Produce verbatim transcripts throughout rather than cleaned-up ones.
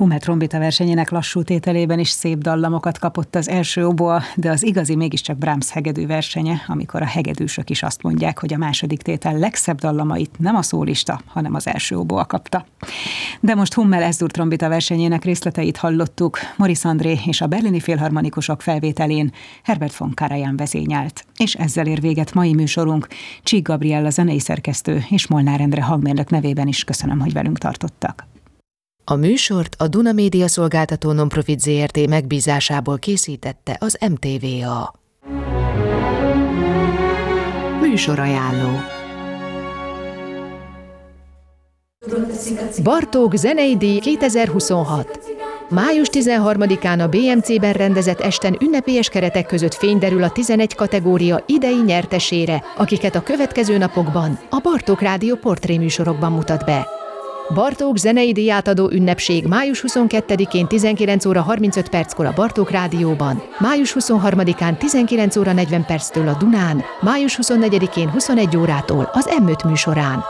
Hummel trombita versenyének lassú tételében is szép dallamokat kapott az első oboa, de az igazi mégiscsak Brahms hegedű versenye, amikor a hegedűsök is azt mondják, hogy a második tétel legszebb dallamait nem a szólista, hanem az első oboa kapta. De most Hummel Es-dur trombita versenyének részleteit hallottuk, Maurice André és a berlini filharmonikusok felvételén Herbert von Karajan vezényelt. És ezzel ér véget mai műsorunk. Csík Gabriella zenei szerkesztő és Molnár Endre hangmérnök nevében is köszönöm, hogy velünk tartottak. A műsort a Duna Média Szolgáltató Nonprofit zé er té megbízásából készítette az em té vé á. Műsorajánló. Bartók zenei díj kétezer-huszonhat. május tizenharmadikán a bé em cében rendezett esten ünnepélyes keretek között fény derül a tizenegy kategória idei nyertesére, akiket a következő napokban a Bartók Rádió portréműsorokban mutat be. Bartók zenei díjátadó ünnepség május huszonkettedikén tizenkilenc óra harmincöt perckor a Bartók Rádióban, május huszonharmadikán tizenkilenc óra negyven perctől a Dunán, május huszonnegyedikén huszonegy órától az em öt műsorán.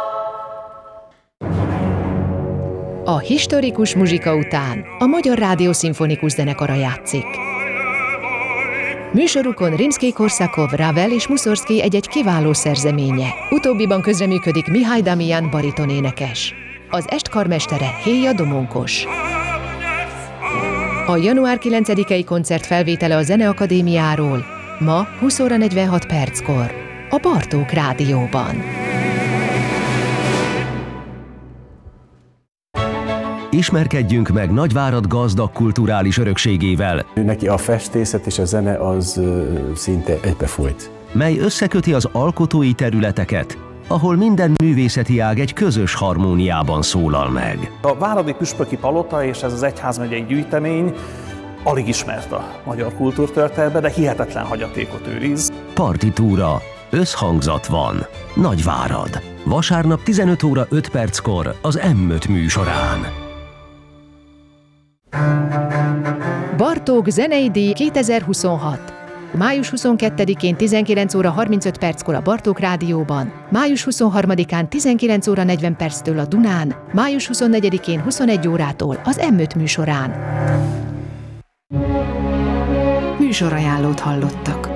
A historikus muzsika után a Magyar Rádió Szimfonikus Zenekara játszik. Műsorukon Rimszkij-Korsakov, Ravel és Mussorgszkij egy-egy kiváló szerzeménye. Utóbbiban közreműködik Mihály Damian baritonénekes. Az est karmestere Héja Domonkos. A január kilencedikei koncert felvétele a Zeneakadémiáról ma húsz óra negyvenhat perckor a Bartók Rádióban. Ismerkedjünk meg Nagyvárad gazdag kulturális örökségével, neki a festészet és a zene az szinte egybefolyt, mely összeköti az alkotói területeket, ahol minden művészeti ág egy közös harmóniában szólal meg. A váradi püspöki palota és ez az egyházmegyei gyűjtemény alig ismert a magyar kultúrtörténetben, de hihetetlen hagyatékot őriz. Partitúra, összhangzat van. Nagyvárad. Vasárnap tizenöt óra öt perckor az em öt műsorán. Bartók zenei díj kétezer-huszonhat. május huszonkettedikén tizenkilenc óra harmincöt perckor a Bartók Rádióban, május huszonharmadikán tizenkilenc óra negyven perctől a Dunán, május huszonnegyedikén huszonegy órától az em öt műsorán. Műsorajánlót hallottak.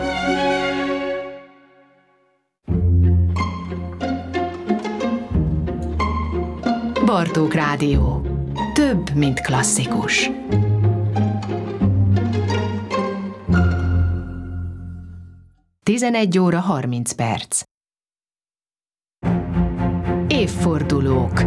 Bartók Rádió. Több, mint klasszikus. tizenegy óra harminc perc. Évfordulók.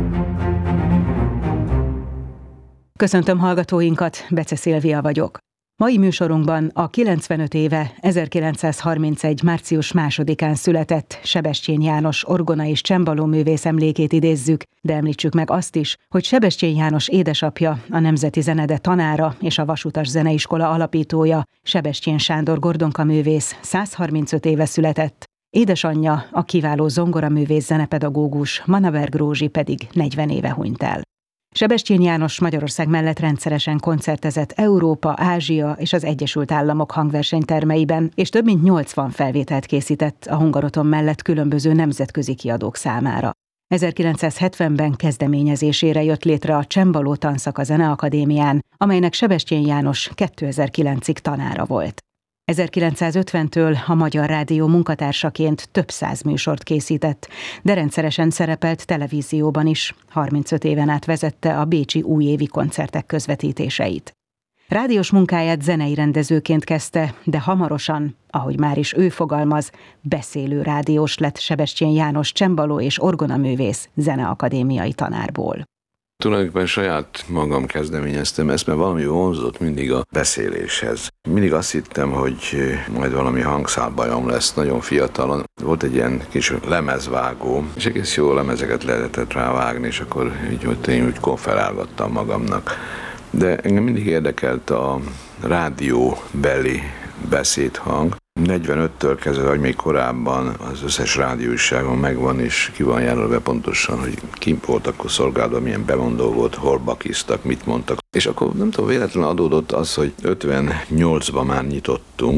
Köszöntöm hallgatóinkat, Bece Szilvia vagyok. Mai műsorunkban a kilencvenöt éve ezerkilencszázharmincegy. március másodikán született Sebestyén János orgona és csembaló művész emlékét idézzük, de említsük meg azt is, hogy Sebestyén János édesapja, a Nemzeti Zenede tanára és a Vasutas Zeneiskola alapítója, Sebestyén Sándor Gordonka művész százharmincöt éve született. Édesanyja, a kiváló zongoraművész zenepedagógus, Mannaberg Rózsi pedig negyven éve hunyt el. Sebestyén János Magyarország mellett rendszeresen koncertezett Európa, Ázsia és az Egyesült Államok hangversenytermeiben, és több mint nyolcvan felvételt készített a Hungaroton mellett különböző nemzetközi kiadók számára. ezerkilencszázhetvenben kezdeményezésére jött létre a Csembaló tanszak a Zeneakadémián, amelynek Sebestyén János kétezer-kilencig tanára volt. ezerkilencszázötventől a Magyar Rádió munkatársaként több száz műsort készített, de rendszeresen szerepelt televízióban is, harmincöt éven át vezette a bécsi újévi koncertek közvetítéseit. Rádiós munkáját zenei rendezőként kezdte, de hamarosan, ahogy már is ő fogalmaz, beszélő rádiós lett Sebestyén János csembaló és orgonaművész zeneakadémiai tanárból. Tulajdonképpen saját magam kezdeményeztem ezt, mert valami vonzott mindig a beszéléshez. Mindig azt hittem, hogy majd valami hangszálbajom lesz nagyon fiatalon. Volt egy ilyen kis lemezvágó, és egész jó lemezeket lehetett rávágni, és akkor így, hogy én úgy konferálgattam magamnak. De engem mindig érdekelt a rádióbeli beszédhang. negyvenöttől kezdve, vagy még korábban az összes rádióújságon megvan, és ki van jelölve pontosan, hogy ki volt akkor szolgálatban, milyen bemondó volt, hol bakiztak, mit mondtak. És akkor nem tudom, véletlenül adódott az, hogy ötvennyolcban már nyitottunk,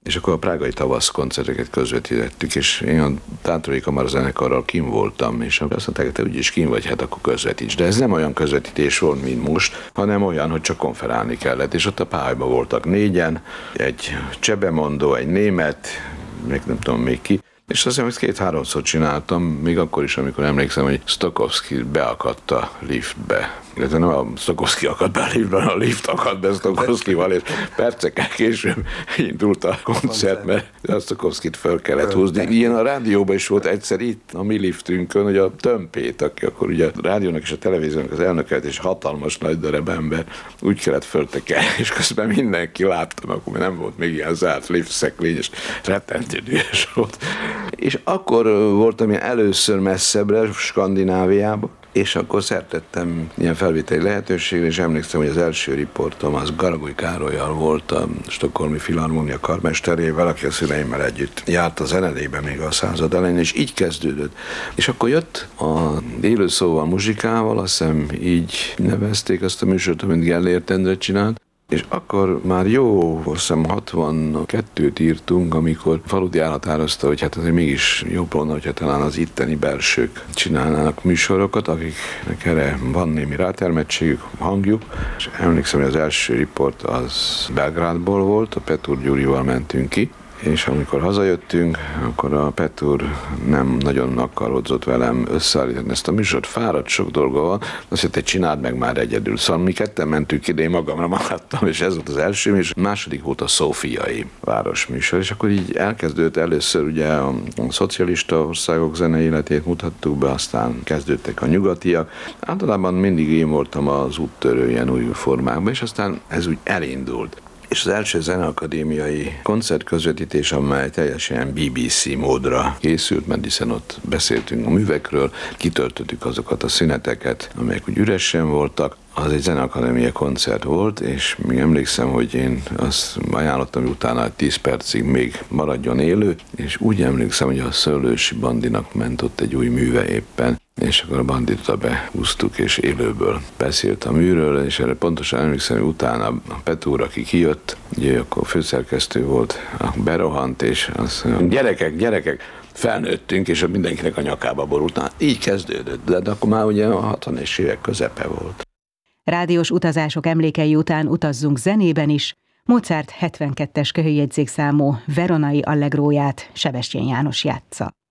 És akkor a prágai tavasz koncerteket közvetítettük, és én a Tátrai Kamara zenekarral kim voltam, és azt mondták, hogy te úgyis kim vagy, hát akkor közvetíts. De ez nem olyan közvetítés volt, mint most, hanem olyan, hogy csak konferálni kellett, és ott a pályában voltak négyen, egy csebemondó, egy német, még nem tudom még ki, és azt hiszem, hogy két-háromszor csináltam, még akkor is, amikor emlékszem, hogy Stokowski beakadt a liftbe. De nem a Stokowski akadt be a liftbe, a lift akadt be Stokowskival, és percekkel később indult a koncert, mert a Stokowskit föl kellett húzni. Ilyen a rádióban is volt egyszer itt, a mi liftünkön, hogy a Tömpét, aki akkor ugye a rádiónak és a televíziónak az elnöket, és hatalmas nagy darab ember, úgy kellett föltekelni, és közben mindenki láttam, akkor nem volt még ilyen zárt liftszeklény, és rettentő dühös volt. És akkor voltam én először messzebbre, Skandináviába, és akkor szertettem ilyen felvételi lehetőségre, és emlékszem, hogy az első riportom az Garagoly Károllyal volt, a Stockholmi Filharmónia karmesterével, aki a szüleimmel együtt járt a zenedébe még a század elején, és így kezdődött. És akkor jött a élőszóval, muzsikával, azt hiszem így nevezték azt a műsort, amit Gellért Endre csinált, és akkor már jó, azt hiszem hatvankettőt írtunk, amikor Faludi elhatározta, hogy hát azért mégis jobb volna, hogyha talán az itteni belsők csinálnának műsorokat, akiknek erre van némi rátermettségük, hangjuk. És emlékszem, hogy az első riport az Belgrádból volt, a Petúr Gyurival mentünk ki, és amikor hazajöttünk, akkor a Petúr nem nagyon akarodzott velem összeállítani ezt a műsort, fáradt, sok dolga van, azt mondta, hogy csináld meg már egyedül. Szóval mi ketten mentünk ide, én magamra maradtam, és ez volt az első, és második volt a szófiai városműsor, és akkor így elkezdődött először ugye a, a szocialista országok zenei életét mutattuk be, aztán kezdődtek a nyugatiak. Általában mindig én voltam az úttörő ilyen új formákban, és aztán ez úgy elindult. És az első zeneakadémiai koncertközvetítés, amely teljesen bé bé cé módra készült, mert hiszen ott beszéltünk a művekről, kitöltöttük azokat a szüneteket, amelyek úgy üresen voltak. Az egy zeneakadémiai koncert volt, és még emlékszem, hogy én azt ajánlottam, hogy utána tíz percig még maradjon élő, és úgy emlékszem, hogy a Szőlősi Bandinak ment ott egy új műve éppen, és akkor a Bandit behúztuk, és élőből beszélt a műről, és erre pontosan emlékszem, hogy utána a Petúr, aki kijött, ugye akkor főszerkesztő volt, berohant, és azt mondja, gyerekek, gyerekek, felnőttünk, és mindenkinek a nyakába borult. Így kezdődött, de, de akkor már ugye a hatvanas évek közepe volt. Rádiós utazások emlékei után utazzunk zenében is. Mozart hetvenkettes köhőjegyzékszámú Veronai Allegróját Sebestyén János játsza.